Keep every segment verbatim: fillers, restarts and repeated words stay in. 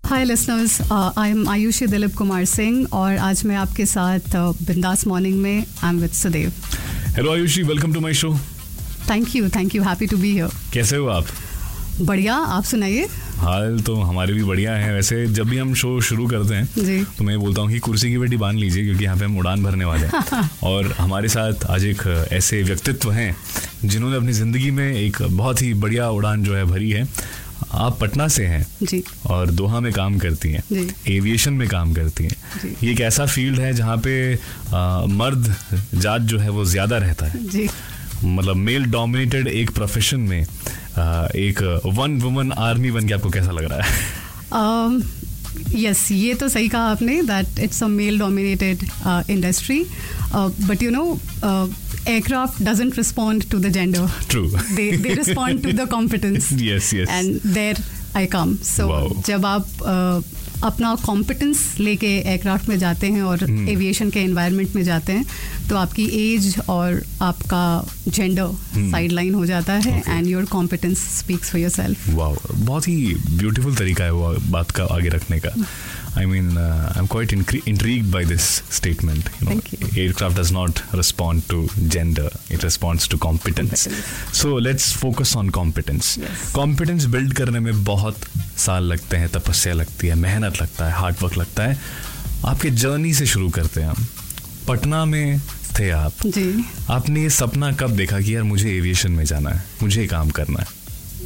Hi listeners, I am Ayushi Dilip Kumar Singh और आज मैं आपके साथ बिंदास मॉर्निंग में I am with Sudev. Hello Ayushi, welcome to my show. Thank you thank you happy to be here. कैसे हो आप? बढ़िया, आप सुनाइए. हाल तो हमारे भी बढ़िया है. वैसे जब भी हम शो शुरू करते हैं जी. तो मैं बोलता हूँ कि कुर्सी की बेटी बांध लीजिए, क्योंकि यहाँ पे हम उड़ान भरने वाले हैं. और हमारे साथ आज एक ऐसे व्यक्तित्व हैं जिन्होंने अपनी ज़िंदगी में एक बहुत ही बढ़िया उड़ान जो है भरी है. आप पटना से हैं जी. और दोहा में काम करती हैं, एविएशन में काम करती हैं. ये एक ऐसा फील्ड है जहाँ पे आ, मर्द जात जो है वो ज़्यादा रहता है जी. मतलब मेल डोमिनेटेड एक प्रोफेशन में आ, एक वन वुमन आर्मी बन के आपको कैसा लग रहा है? यस um, yes, ये तो सही कहा आपने that it's a male dominated industry, but you know aircraft doesn't respond to the gender. True. they they respond to the competence. Yes, yes. And there I come. So wow. जब आप uh, अपना competence लेके aircraft में जाते हैं और aviation के environment में जाते हैं तो आपकी एज और आपका जेंडर साइडलाइन हो जाता है and your competence speaks for yourself. Wow, बहुत ही ब्यूटीफुल तरीका है वो बात का आगे रखने का. I mean, uh, I'm quite intrigued by this statement. You know, Thank you. Aircraft does not respond to gender; it responds to competence. competence. So let's focus on competence. Yes. Competence build करने में बहुत साल लगते हैं, तपस्या लगती है, मेहनत लगता है, हार्ड वर्क लगता है. आपके जर्नी से शुरू करते हैं हम. पटना में थे आप जी. आपने ये सपना कब देखा कि यार मुझे एविएशन में जाना है, मुझे ये काम करना है?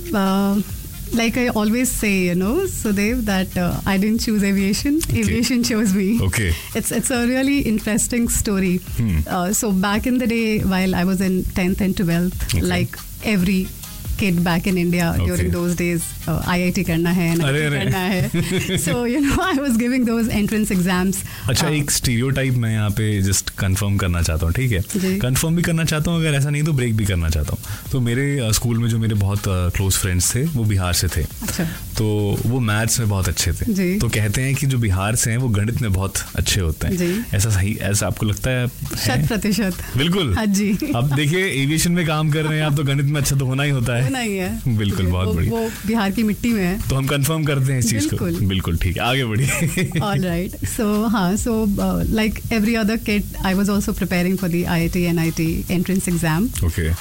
uh, Like I always say, you know, Sudev, that uh, I didn't choose aviation. Okay. Aviation chose me. Okay. It's it's a really interesting story. Hmm. Uh, so back in the day, while I was in tenth and twelfth, okay. like every kid back in India okay. during those days, uh, I I T करना है, N I T करना है. So you know, I was giving those entrance exams. अच्छा, uh, एक stereotype मैं यहाँ पे just confirm करना चाहता हूँ, ठीक है? कंफर्म भी करना चाहता हूँ, अगर ऐसा नहीं तो ब्रेक भी करना चाहता हूँ. तो मेरे स्कूल uh, में जो मेरे बहुत क्लोज uh, फ्रेंड्स थे वो बिहार से थे. अच्छा. तो वो मैथ्स में बहुत अच्छे थे जी. तो कहते हैं कि जो बिहार से हैं वो गणित में बहुत अच्छे होते हैं जी. ऐसा सही, ऐसा आपको लगता है? शत प्रतिशत. बिल्कुल. हाँ जी. अब देखिए, एविएशन में काम कर रहे हैं आप तो गणित में अच्छा तो होना ही होता है. नहीं है. बिल्कुल, बहुत बढ़िया. वो बिहार की मिट्टी में है तो हम कंफर्म करते हैं इस चीज को. बिल्कुल ठीक है, आगे बढ़िए. All right. सो हाँ, so like every other kid I was also preparing for the I I T N I T entrance exam. Okay.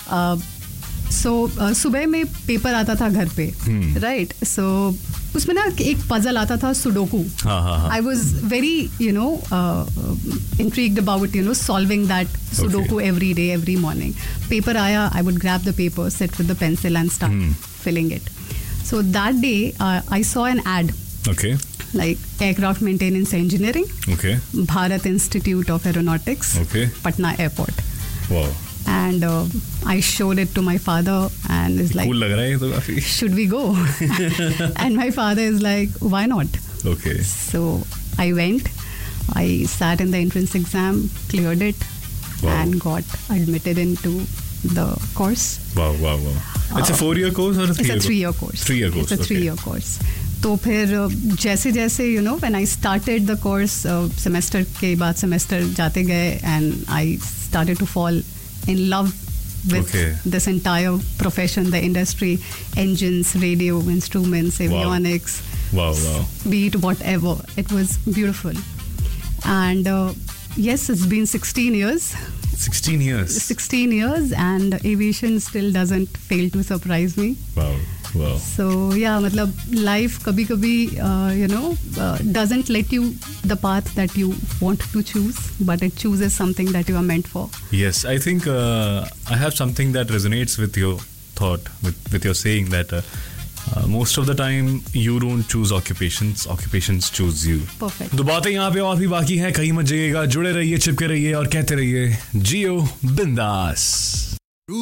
सो सुबह में पेपर आता था घर पे, राइट? सो उसमें ना एक पजल आता था, sudoku. I was very you know intrigued about you know solving that sudoku every day every morning. Paper आया, I would grab the paper, sit with the pencil and start filling it. So that day I saw an add. Okay. Like aircraft maintenance engineering. Okay. Bharat Institute of Aeronautics. Okay. Patna Airport. Wow. And uh, I showed it to my father and is like, cool लग रहा है तो काफी. Should we go? And my father is like, why not? Okay. So I went. I sat in the entrance exam, cleared it, wow. and got admitted into the course. Wow, wow, wow. It's a four-year course or a three-year? It's a three-year course. Three-year course. It's a three-year okay. course. तो फिर जैसे जैसे you know when I started the course, semester के बाद semester जाते गए and I started to fall in love with okay. this entire profession, the industry, engines, radio, instruments, avionics, wow. Wow, wow. be it whatever. It was beautiful. And uh, yes, it's been sixteen years. sixteen years. sixteen years and aviation still doesn't fail to surprise me. Wow. Wow. So yeah, मतलब life कभी कभी uh, you know uh, doesn't let you the path that you want to choose, but it chooses something that you are meant for. Yes, I think uh, I have something that resonates with your thought, with with your saying that uh, uh, most of the time you don't choose occupations, occupations choose you. Perfect. तो बातें यहाँ पे और भी बाकी हैं, कहीं मत जाइएगा, जुड़े रहिए, चिपके रहिए और कहते रहिए जियो बिंदास.